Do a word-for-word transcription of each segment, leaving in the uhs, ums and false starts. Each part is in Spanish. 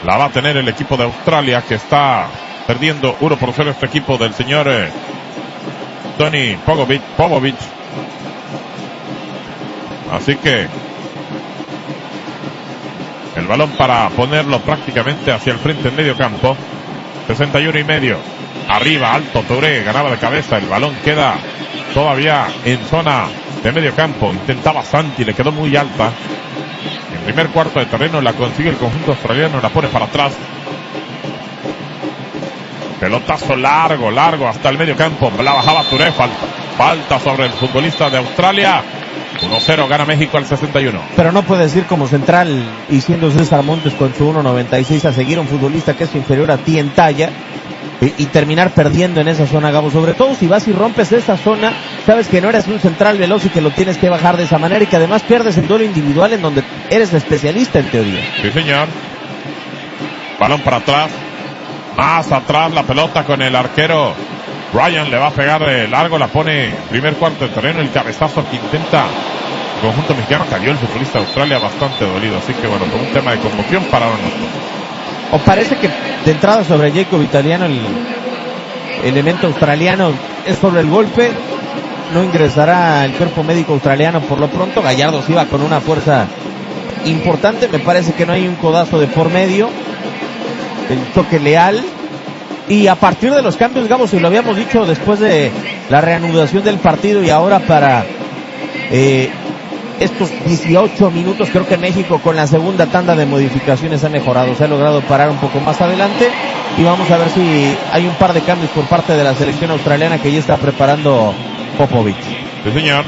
La va a tener el equipo de Australia, que está perdiendo uno por cero este equipo del señor eh, Tony Popovic, Popovic. Así que el balón para ponerlo prácticamente hacia el frente en medio campo. sesenta y uno y medio. Arriba, alto, Touré, ganaba de cabeza. El balón queda todavía en zona de medio campo. Intentaba Santi, le quedó muy alta. En primer cuarto de terreno la consigue el conjunto australiano, la pone para atrás. Pelotazo largo, largo hasta el medio campo. La bajaba Touré, falta. Falta sobre el futbolista de Australia. uno cero gana México al sesenta y uno. Pero no puedes ir como central y siendo César Montes con su uno noventa y seis a seguir a un futbolista que es inferior a ti en talla y, y terminar perdiendo en esa zona, Gabo. Sobre todo si vas y rompes esa zona, sabes que no eres un central veloz y que lo tienes que bajar de esa manera y que además pierdes el duelo individual en donde eres especialista en teoría. Sí, señor. Balón para atrás. Más atrás la pelota con el arquero. Ryan le va a pegar de largo, la pone primer cuarto de terreno, el cabezazo que intenta el conjunto mexicano. Cayó el futbolista de Australia bastante dolido, así que bueno, por un tema de conmoción pararon los dos. O parece que de entrada sobre Jacob Italiano el elemento australiano es sobre el golpe, no ingresará el cuerpo médico australiano por lo pronto. Gallardo se iba con una fuerza importante, me parece que no hay un codazo de por medio, el toque leal. Y a partir de los cambios, Gabo, si lo habíamos dicho después de la reanudación del partido y ahora para eh, estos dieciocho minutos, creo que México con la segunda tanda de modificaciones ha mejorado, se ha logrado parar un poco más adelante y vamos a ver si hay un par de cambios por parte de la selección australiana que ya está preparando Popovic. Sí, señor.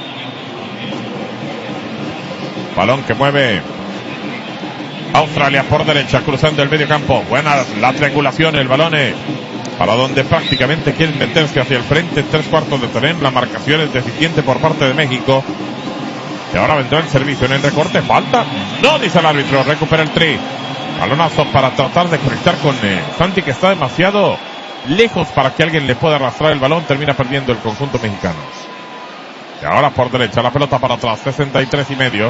Balón que mueve Australia por derecha, cruzando el medio campo. Buena la triangulación, el balón es para donde prácticamente quieren meterse hacia el frente. Tres cuartos de terreno, la marcación es deficiente por parte de México. Y ahora vendrá el servicio en el recorte. Falta, no, dice el árbitro, recupera el tri. Balonazo para tratar de conectar con eh, Santi, que está demasiado lejos para que alguien le pueda arrastrar el balón. Termina perdiendo el conjunto mexicano. Y ahora por derecha, la pelota para atrás, sesenta y tres y medio.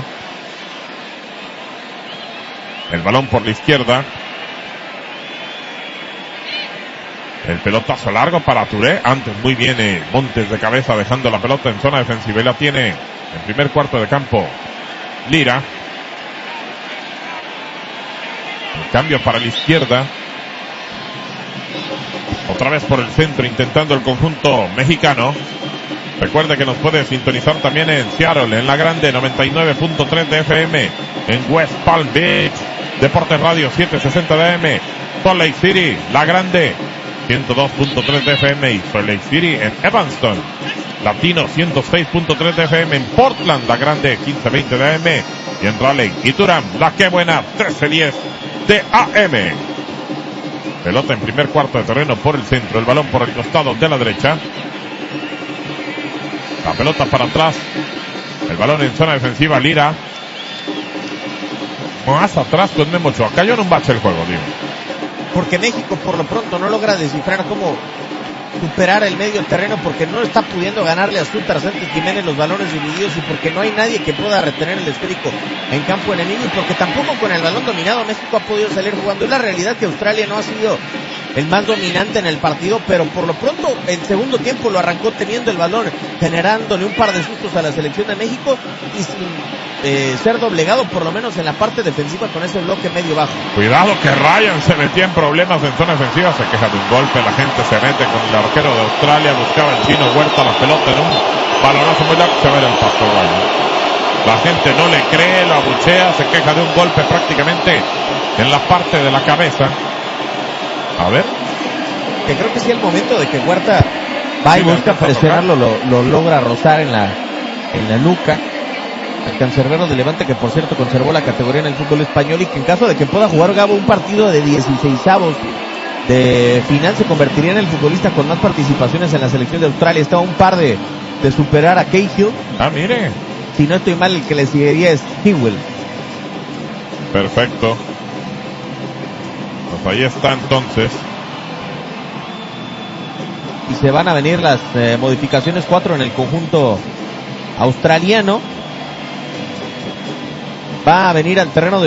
El balón por la izquierda. El pelotazo largo para Touré. Antes muy bien eh, Montes de cabeza dejando la pelota en zona defensiva. Y la tiene en primer cuarto de campo Lira. El cambio para la izquierda. Otra vez por el centro intentando el conjunto mexicano. Recuerde que nos puede sintonizar también en Seattle, en la grande noventa y nueve punto tres de F M, en West Palm Beach, Deportes Radio setecientos sesenta de A M, Salt Lake City, la grande ciento dos punto tres de F M y Salt Lake City en Evanston, Latino ciento seis punto tres de F M en Portland, la grande quince veinte de A M y en Raleigh y Durham, la que buena trece diez de A M. Pelota en primer cuarto de terreno por el centro, el balón por el costado de la derecha. La pelota para atrás. El balón en zona defensiva, Lira. Más atrás con Memo Ochoa. Cayó en un bache el juego, digo. Porque México por lo pronto no logra descifrar cómo superar el medio terreno, porque no está pudiendo ganarle a Sútar Santos Jiménez los balones divididos y porque no hay nadie que pueda retener el esférico en campo enemigo y porque tampoco con el balón dominado México ha podido salir jugando. Es la realidad que Australia no ha sido el más dominante en el partido, pero por lo pronto en segundo tiempo lo arrancó teniendo el balón, generándole un par de sustos a la selección de México y sin eh, ser doblegado por lo menos en la parte defensiva con ese bloque medio bajo. Cuidado que Ryan se metía en problemas en zona defensiva, se queja de un golpe, la gente se mete con el arquero de Australia, buscaba el chino Huerta la pelota en un balonazo muy largo, se va el pasto Ryan. La gente no le cree, lo abuchea, se queja de un golpe prácticamente en la parte de la cabeza. A ver. Que creo que sí el momento de que Huerta va y sí, busca presionarlo, lo, lo logra rozar en la, en la nuca. El cancerbero de Levante, que por cierto conservó la categoría en el fútbol español y que en caso de que pueda jugar Gabo un partido de dieciseisavos de final se convertiría en el futbolista con más participaciones en la selección de Australia. Está a un par de, de superar a Cahill. Ah, mire. Si no estoy mal, el que le seguiría es Hewell. Perfecto. Pues ahí está entonces. Y se van a venir las eh, modificaciones, cuatro en el conjunto australiano. Va a venir al terreno de